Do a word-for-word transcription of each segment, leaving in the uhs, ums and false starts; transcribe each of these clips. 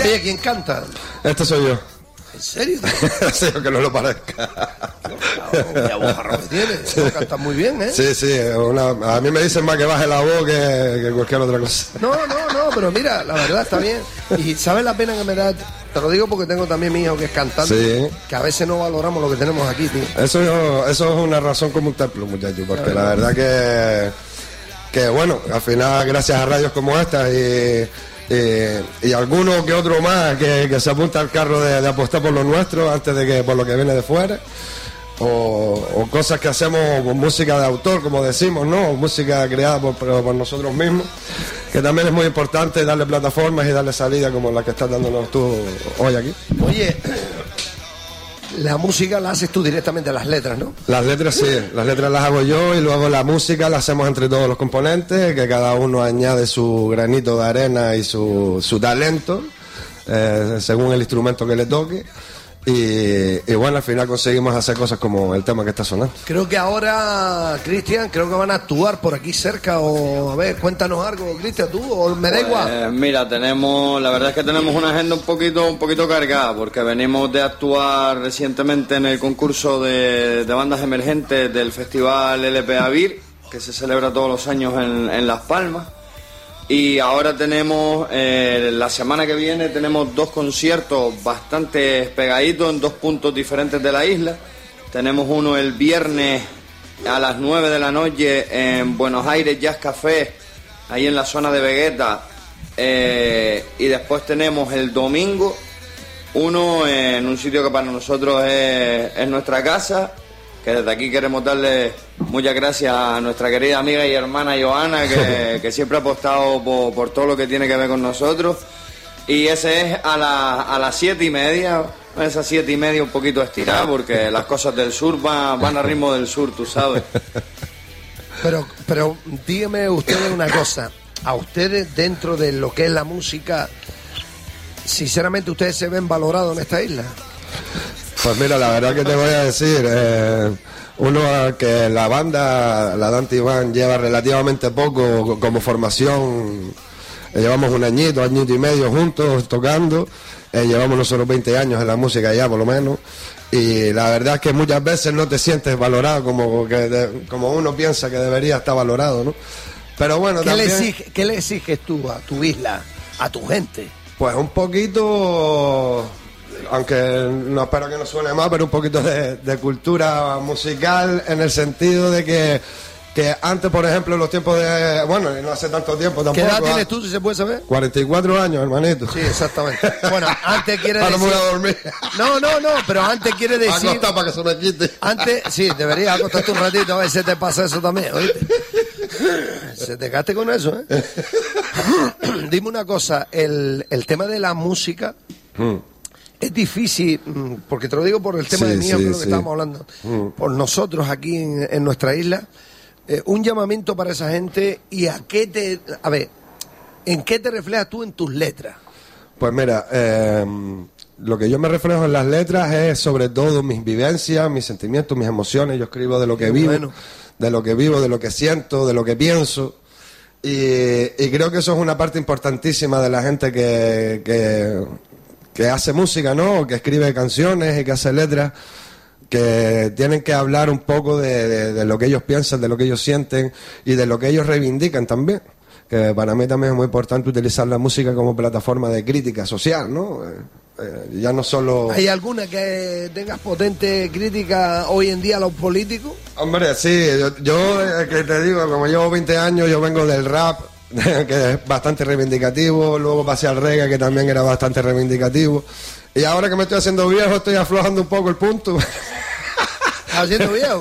Oye, ¿quién canta? Este soy yo. ¿En serio? Sí, aunque no lo parezca. Qué voz que tienes. Sí. No, cantas muy bien, ¿eh? Sí, sí. Una, a mí me dicen más que baje la voz que, que cualquier otra cosa. No, no, no, pero mira, la verdad está bien. Y ¿sabes la pena que me da? Te lo digo porque tengo también mi hijo que es cantante. Sí. Que a veces no valoramos lo que tenemos aquí, tío. Eso, eso es una razón como un templo, muchachos. Porque la verdad que, que, bueno, al final, gracias a radios como esta y... Eh, y alguno que otro más que, que se apunta al carro de, de apostar por lo nuestro antes de que por lo que viene de fuera, o, o cosas que hacemos con música de autor, como decimos, ¿no? O música creada por, por nosotros mismos, que también es muy importante darle plataformas y darle salida como la que estás dándonos tú hoy aquí. Oye, la música la haces tú directamente, las letras, ¿no? Las letras sí, las letras las hago yo y luego la música la hacemos entre todos los componentes, que cada uno añade su granito de arena y su, su talento, eh, según el instrumento que le toque. Y, y bueno, al final conseguimos hacer cosas como el tema que está sonando. Creo que ahora, Cristian, creo que van a actuar por aquí cerca. O a ver, cuéntanos algo, Cristian, tú, o me da igual. Pues, mira, tenemos, la verdad es que tenemos una agenda un poquito, un poquito cargada, porque venimos de actuar recientemente en el concurso de, de bandas emergentes del festival L P A Vir, que se celebra todos los años en, en Las Palmas. Y ahora tenemos, eh, la semana que viene tenemos dos conciertos bastante pegaditos en dos puntos diferentes de la isla. Tenemos uno el viernes a las nueve de la noche en Buenos Aires Jazz Café, ahí en la zona de Vegueta. Eh, y después tenemos el domingo uno en un sitio que para nosotros es, es nuestra casa, que desde aquí queremos darle muchas gracias a nuestra querida amiga y hermana Joana, que, que siempre ha apostado por, por todo lo que tiene que ver con nosotros. Y ese es a, la, a las siete y media, esas siete y media un poquito estirada, porque las cosas del sur van, van a ritmo del sur, tú sabes. Pero, pero dígame ustedes una cosa, a ustedes dentro de lo que es la música, sinceramente, ¿ustedes se ven valorados en esta isla? Pues mira, la verdad que te voy a decir, eh, uno que la banda, la Dante Iván, lleva relativamente poco como formación, eh, llevamos un añito, añito y medio juntos tocando, eh, llevamos nosotros veinte años en la música ya por lo menos, y la verdad es que muchas veces no te sientes valorado como, que de, como uno piensa que debería estar valorado, ¿no? Pero bueno, ¿Qué, también, le exige, ¿Qué le exiges tú a tu isla, a tu gente? Pues un poquito... aunque no espero que no suene más, pero un poquito de, de cultura musical, en el sentido de que, que antes, por ejemplo, en los tiempos de... Bueno, no hace tanto tiempo tampoco. ¿Qué edad tienes tú, si se puede saber? cuarenta y cuatro años, hermanito. Sí, exactamente. Bueno, antes quiere decir... Ahora me voy a dormir. No, no, no, pero antes quiere decir... Acostar para que se me quite. Antes, sí, deberías acostarte un ratito, a ver si te pasa eso también, ¿oíste? Se te gaste con eso, ¿eh? Dime una cosa, el, el tema de la música... Hmm. Es difícil, porque te lo digo por el tema sí, de mi hijo, sí, que sí. estamos hablando, mm. por nosotros aquí en, en nuestra isla, eh, un llamamiento para esa gente y a qué te, a ver, ¿en qué te reflejas tú en tus letras? Pues mira, eh, lo que yo me reflejo en las letras es sobre todo mis vivencias, mis sentimientos, mis emociones. Yo escribo de lo que Qué vivo, bueno. de lo que vivo, de lo que siento, de lo que pienso. Y, y creo que eso es una parte importantísima de la gente que... que que hace música, ¿no? Que escribe canciones y que hace letras, que tienen que hablar un poco de, de, de lo que ellos piensan, de lo que ellos sienten y de lo que ellos reivindican también. Que para mí también es muy importante utilizar la música como plataforma de crítica social, ¿no? Eh, eh, ya no solo... ¿Hay alguna que tengas potente crítica hoy en día a los políticos? Hombre, sí, yo, yo eh, que te digo, como llevo veinte años, yo vengo del rap, que es bastante reivindicativo, luego pasé al reggae, que también era bastante reivindicativo, y ahora que me estoy haciendo viejo estoy aflojando un poco el punto. ¿Haciendo viejo?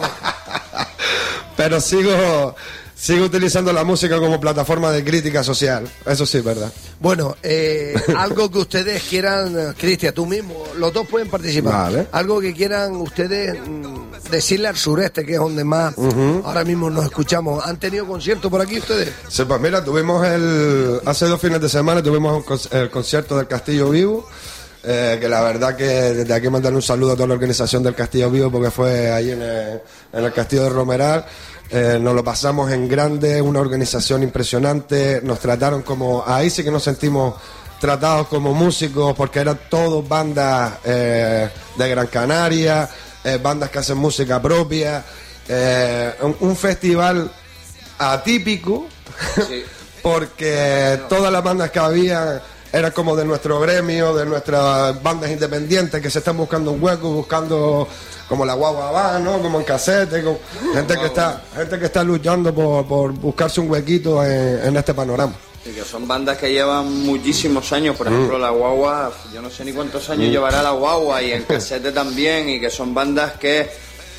Pero sigo sigo utilizando la música como plataforma de crítica social, eso sí, verdad. Bueno, eh, algo que ustedes quieran, Cristian, tú mismo, los dos pueden participar, vale. Algo que quieran ustedes mmm, decirle al sureste, que es donde más uh-huh. ahora mismo nos escuchamos. ¿Han tenido conciertos por aquí ustedes? Sí, pues mira, tuvimos el hace dos fines de semana tuvimos el concierto del Castillo Vivo, eh, que la verdad que desde aquí mandar un saludo a toda la organización del Castillo Vivo, porque fue ahí en el, en el Castillo de Romeral. Eh, nos lo pasamos en grande, una organización impresionante, nos trataron como, ahí sí que nos sentimos tratados como músicos, porque eran todos bandas eh, de Gran Canaria, eh, bandas que hacen música propia, eh, un, un festival atípico, sí. porque todas las bandas que había eran como de nuestro gremio, de nuestras bandas independientes que se están buscando un hueco, buscando como la Guagua va, ¿no? Como en casete, con gente que está, gente que está luchando por, por buscarse un huequito en, en este panorama. Sí, que son bandas que llevan muchísimos años, por ejemplo, mm. la Guagua, yo no sé ni cuántos años mm. llevará la Guagua, y en casete también, y que son bandas que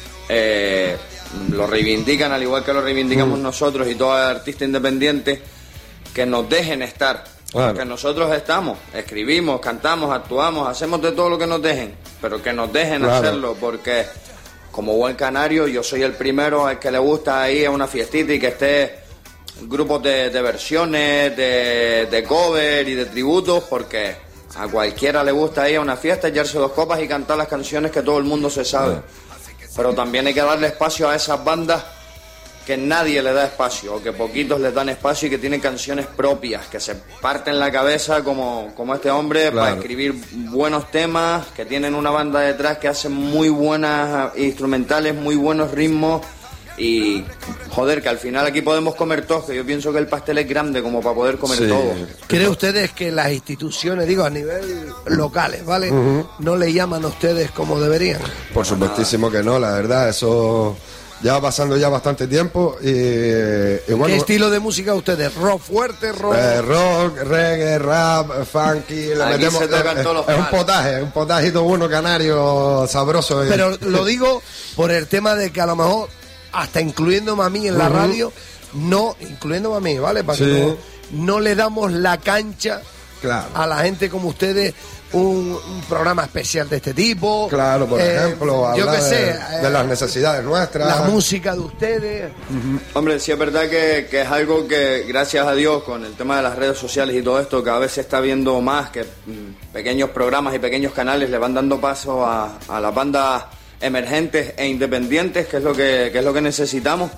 eh, lo reivindican al igual que lo reivindicamos mm. nosotros y todo artista independiente, que nos dejen estar. Claro. Que nosotros estamos, escribimos, cantamos, actuamos, hacemos de todo lo que nos dejen, pero que nos dejen claro. hacerlo, porque como buen canario yo soy el primero al que le gusta ir a una fiestita y que esté grupos de, de versiones, de, de cover y de tributos, porque a cualquiera le gusta ir a una fiesta, echarse dos copas y cantar las canciones que todo el mundo se sabe. Claro. Pero también hay que darle espacio a esas bandas que nadie le da espacio, o que poquitos les dan espacio y que tienen canciones propias, que se parten la cabeza como, como este hombre claro. para escribir buenos temas, que tienen una banda detrás que hace muy buenas instrumentales, muy buenos ritmos, y joder, que al final aquí podemos comer todos, que yo pienso que el pastel es grande como para poder comer sí. todo. ¿Creen ustedes que las instituciones, digo, a nivel locales, ¿vale? Uh-huh. no le llaman a ustedes como deberían? Por supuestísimo que no, la verdad, eso... Ya va pasando ya bastante tiempo y, y bueno, ¿qué estilo de música ustedes? ¿Rock fuerte? ¿Rock? Eh, rock, reggae, rap, funky. Le Aquí metemos, se tocan eh, todos los es un potaje, un potajito bueno canario sabroso. Pero lo digo por el tema de que a lo mejor, hasta incluyéndome a mí en la uh-huh. radio, no, incluyéndome a mí, ¿vale? Para sí. que no, no le damos la cancha claro. a la gente como ustedes. Un, un programa especial de este tipo. Claro, por eh, ejemplo, yo que sé, de, eh, de las necesidades nuestras. La música de ustedes. Uh-huh. Hombre, sí es verdad que, que es algo que, gracias a Dios, con el tema de las redes sociales y todo esto, cada vez se está viendo más, que mm, pequeños programas y pequeños canales le van dando paso a, a las bandas emergentes e independientes, que es lo que, que es lo que necesitamos,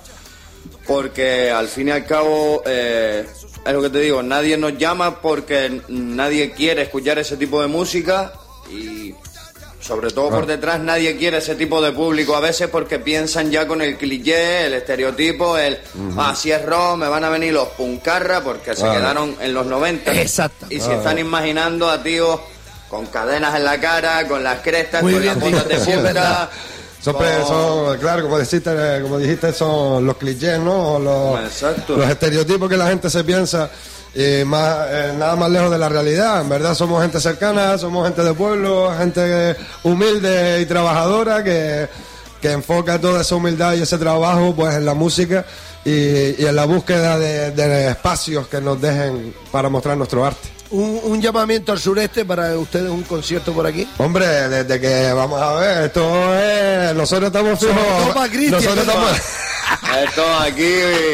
porque al fin y al cabo... Eh, es lo que te digo, nadie nos llama porque nadie quiere escuchar ese tipo de música, y sobre todo por detrás nadie quiere ese tipo de público a veces, porque piensan ya con el cliché, el estereotipo, el uh-huh. ah, si es rock me van a venir los puncarra porque se vale. quedaron en los noventa. Exacto. Y se están imaginando a tíos con cadenas en la cara, con las crestas, muy con bien, las botas de punta. Son, oh. son, claro, como dijiste, como dijiste, son los clichés, ¿no? Los, los estereotipos que la gente se piensa, y más, eh, nada más lejos de la realidad. En verdad somos gente cercana, somos gente de pueblo, gente humilde y trabajadora que, que enfoca toda esa humildad y ese trabajo pues en la música y, y en la búsqueda de, de espacios que nos dejen para mostrar nuestro arte. Un, un llamamiento al sureste para ustedes, un concierto por aquí. Hombre, desde que vamos a ver, esto es, nosotros estamos fijos. Nosotros estamos esto aquí,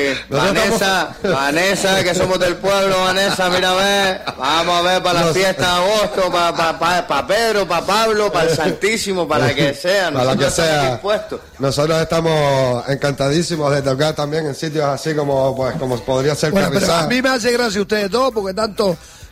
Vanessa, estamos... Vanessa, que somos del pueblo, Vanessa, mira a ver, vamos a ver para la fiesta de agosto, para pa, pa, pa Pedro, para Pablo, para el Santísimo, para que sea, nosotros para que sea. Dispuestos. Nosotros estamos encantadísimos de tocar también en sitios así como, pues, como podría ser bueno, pero a mí me hace gracia ustedes todos, porque tanto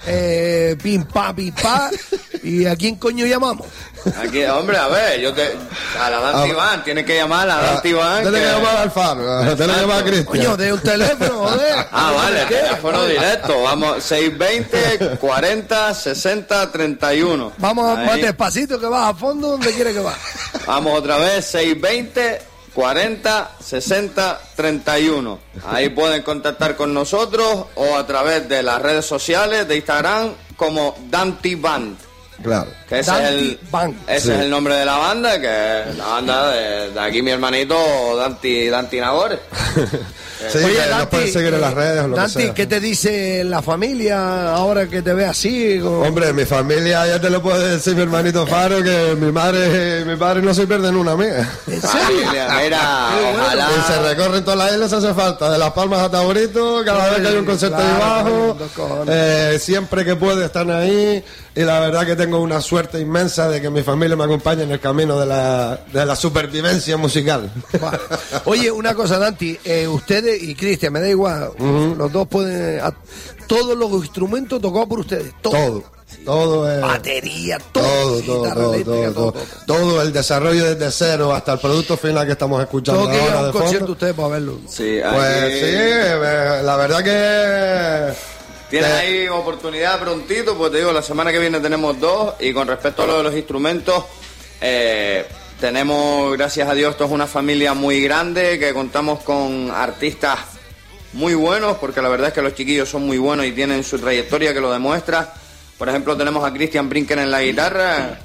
eh, pim pa, pim pa, y ¿a quién coño llamamos? Aquí, hombre, a ver, yo te... A la Dante Iván, tienes que llamar a la Dante Iván. Tienes que llamar al Faro, tienes que llamar a Cristian. Coño, de un teléfono, joder. Ah, vale, teléfono directo. Vamos, seis veinte, cuarenta, sesenta, treinta y uno. Vamos más despacito, que vas a fondo donde quiere que vas. Vamos otra vez, seis veinte, cuarenta, sesenta, treinta y uno. Ahí pueden contactar con nosotros o a través de las redes sociales de Instagram como Dante Band. Claro. Que ese, es el, ese sí. es el nombre de la banda, que es la banda de, de aquí mi hermanito Dante, Dante Nagore. Sí, oye, Dante, nos pueden seguir en las redes o lo Dante, que sea. ¿qué te dice la familia ahora que te ve así? O... Hombre, mi familia, ya te lo puede decir mi hermanito Faro, que mi madre mi padre no se pierden una mía. ¿En serio? Mira, ojalá. Y se recorren todas las islas, hace falta, de Las Palmas a Taborito, cada vez que hay un concierto claro, ahí abajo, eh, siempre que puede están ahí. y la verdad que tengo una suerte inmensa de que mi familia me acompañe en el camino de la, de la supervivencia musical. Vale. Oye, una cosa, Dante, eh, ustedes y Cristian, me da igual, uh-huh. los dos pueden... A, todos los instrumentos tocados por ustedes, todo. Todo. Todo es... Batería, todo. Todo, todo, todo, todo, todo, todo. Todo el desarrollo desde cero hasta el producto final que estamos escuchando todo que ahora un de concierto fondo. ustedes para verlo. Sí, pues aquí... sí, la verdad que... Tienes te... ahí oportunidad prontito, pues te digo, la semana que viene tenemos dos, y con respecto a lo de los instrumentos, eh, tenemos, gracias a Dios, esto es una familia muy grande, que contamos con artistas muy buenos, porque la verdad es que los chiquillos son muy buenos y tienen su trayectoria que lo demuestra. Por ejemplo, tenemos a Christian Brinken en la guitarra.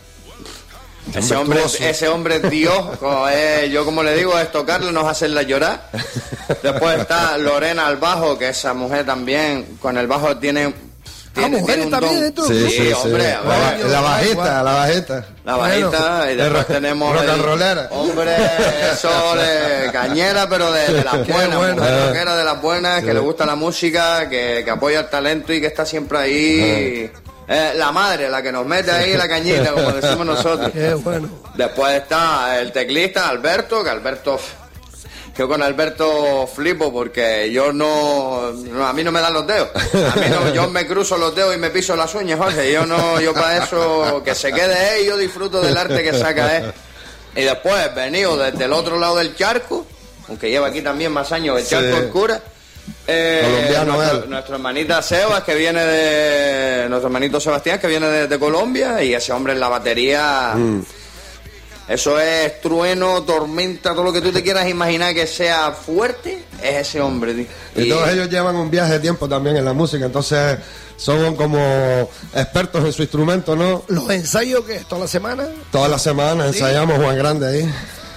Ese hombre, ese hombre es Dios. Como es, yo como le digo, es tocarle, nos hacerla llorar. Después está Lorena al bajo, que esa mujer también, con el bajo tiene... ¿Ah, mujeres también dentro? Sí, sí, sí, hombre. Sí. La, la bajita, la bajita. La bajita, bueno, y después tenemos... Rock and rollera. Hombre, eso de cañera, pero de, de las buenas, bueno. mujer rockera de las buenas, sí. Que le gusta la música, que, que apoya el talento y que está siempre ahí... Uh-huh. Eh, la madre, la que nos mete ahí la cañita, como decimos nosotros. Qué bueno. Después está el teclista Alberto, que Alberto, yo con Alberto flipo porque yo no, no a mí no me dan los dedos. A mí no, yo me cruzo los dedos y me piso las uñas, Jorge. Yo no, yo para eso que se quede él, yo disfruto del arte que saca él. Y después venido desde el otro lado del charco, aunque lleva aquí también más años, el charco sí. oscura. Eh, Colombiano, nuestro, nuestro hermanita Sebas, que viene de... Nuestro hermanito Sebastián, que viene de, de Colombia, y ese hombre en la batería... Mm. Eso es trueno, tormenta, todo lo que tú te quieras imaginar que sea fuerte, es ese hombre, tío. Y, y todos ellos llevan un viaje de tiempo también en la música, entonces son como expertos en su instrumento, ¿no? ¿Los ensayos qué? ¿Toda la semana? Todas las semanas ¿Sí? ensayamos Juan Grande ahí.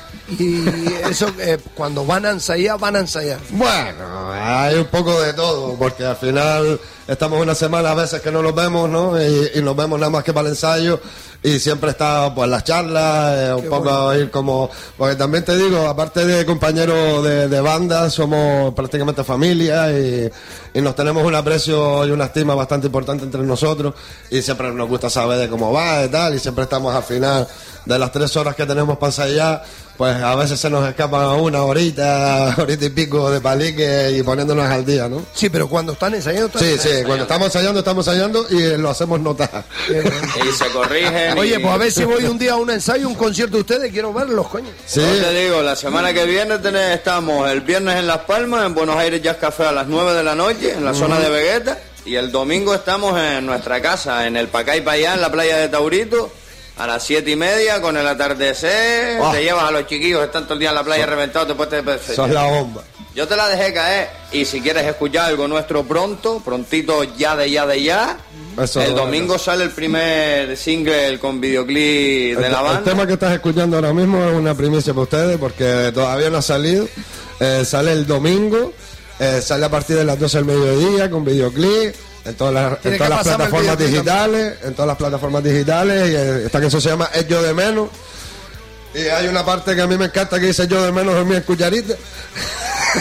Y eso, eh, cuando van a ensayar, van a ensayar. Bueno, hay un poco de todo, porque al final estamos una semana a veces que no nos vemos, ¿no? Y, y nos vemos nada más que para el ensayo, y siempre está pues las charlas, eh, un Qué poco bueno. ir como... Porque también te digo, aparte de compañeros de, de banda, somos prácticamente familia y, y nos tenemos un aprecio y una estima bastante importante entre nosotros, y siempre nos gusta saber de cómo va y tal, y siempre estamos al final de las tres horas que tenemos para ensayar, pues a veces se nos escapa una horita, horita y pico de palique y poniéndonos al día, ¿no? Sí, pero cuando están ensayando... Están sí, sí, ensayando. Cuando estamos ensayando, estamos ensayando y lo hacemos notar. Y se corrigen. Oye, y... pues a ver si voy un día a un ensayo, un concierto de ustedes, quiero verlos, coño. Sí. Yo te digo, la semana que viene tenés, estamos el viernes en Las Palmas, en Buenos Aires Jazz Café a las nueve de la noche, en la uh-huh. zona de Vegueta, y el domingo estamos en nuestra casa, en el Pacay Payá, en la playa de Taurito, a las siete y media con el atardecer. Oh. Te llevas a los chiquillos, están todo el día en la playa reventados, después te... Sos la bomba. Yo te la dejé caer, y si quieres escuchar algo nuestro pronto, prontito, ya de ya de ya, eso el domingo es sale el primer single con videoclip de el, la banda. El tema que estás escuchando ahora mismo es una primicia para ustedes porque todavía no ha salido. Eh, sale el domingo, eh, sale a partir de las doce del mediodía con videoclip. En todas las, en todas las plataformas digitales, en todas las plataformas digitales, y eh, esta canción se llama Es Yo de Menos. Y hay una parte que a mí me encanta que dice Yo de Menos en mi cucharita.